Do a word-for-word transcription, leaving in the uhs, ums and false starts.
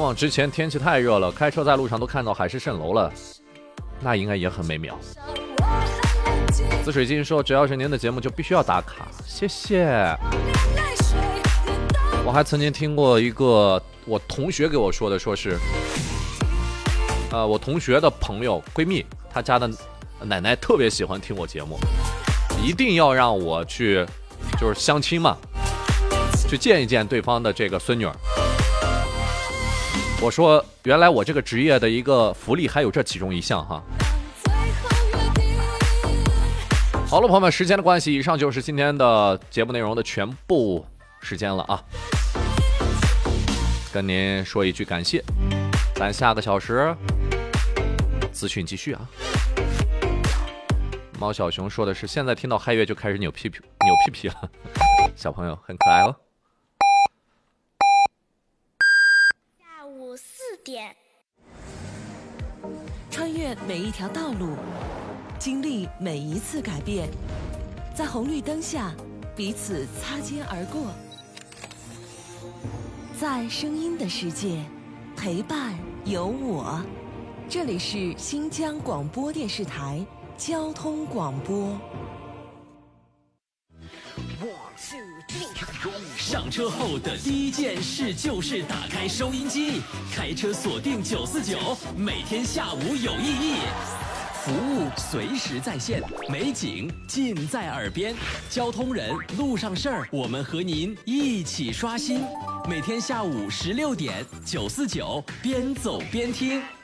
往之前天气太热了，开车在路上都看到海市蜃楼了，那应该也很美妙。紫水晶说，只要是您的节目就必须要打卡，谢谢。我还曾经听过一个我同学给我说的，说是呃，我同学的朋友闺蜜，她家的奶奶特别喜欢听我节目，一定要让我去就是相亲嘛，去见一见对方的这个孙女儿。我说原来我这个职业的一个福利还有这其中一项哈。好了，朋友们，时间的关系，以上就是今天的节目内容的全部时间了啊！跟您说一句感谢，咱下个小时资讯继续啊！猫小熊说的是，现在听到嗨乐就开始扭屁屁扭屁屁了，小朋友很可爱哦。 下午四点， 穿越每一条道路。经历每一次改变，在红绿灯下彼此擦肩而过，在声音的世界陪伴有我。这里是新疆广播电视台交通广播。 上车后的第一件事就是打开收音机，开车锁定九四九，每天下午有意义。服务随时在线，美景尽在耳边，交通人路上事儿，我们和您一起刷新。每天下午十六点，九四九边走边听。